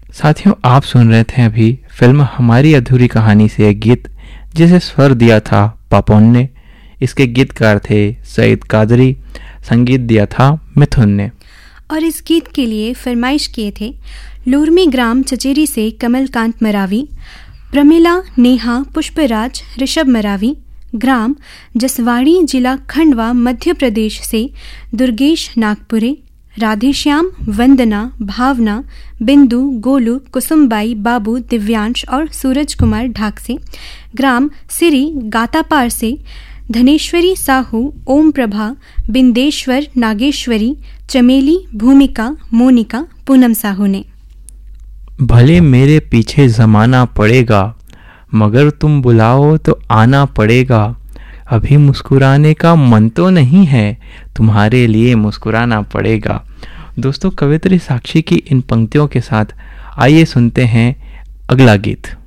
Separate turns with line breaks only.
साथियों, आप सुन रहे थे अभी फिल्म हमारी अधूरी कहानी से एक गीत जिसे स्वर दिया था पापोन ने। इसके गीतकार थे सईद कादरी, संगीत दिया था मिथुन ने।
और इस गीत के लिए फरमाइश किए थे लूरमी ग्राम चचेरी से कमलकांत मरावी, प्रमिला, नेहा, पुष्पराज, ऋषभ मरावी, ग्राम जसवाड़ी, जिला खंडवा, मध्य प्रदेश से दुर्गेश नागपुरे, राधेश्याम, वंदना, भावना, बिंदु, गोलू, कुसुमबाई, बाबू, दिव्यांश और सूरज कुमार ढाक से, ग्राम सिरी गातापार से धनेश्वरी साहू, ओम प्रभा, बिंदेश्वर, नागेश्वरी, चमेली, भूमिका, मोनिका, पूनम साहू ने।
भले मेरे पीछे जमाना पड़ेगा, मगर तुम बुलाओ तो आना पड़ेगा। अभी मुस्कुराने का मन तो नहीं है, तुम्हारे लिए मुस्कुराना पड़ेगा। दोस्तों, कवियत्री साक्षी की इन पंक्तियों के साथ आइए सुनते हैं अगला गीत।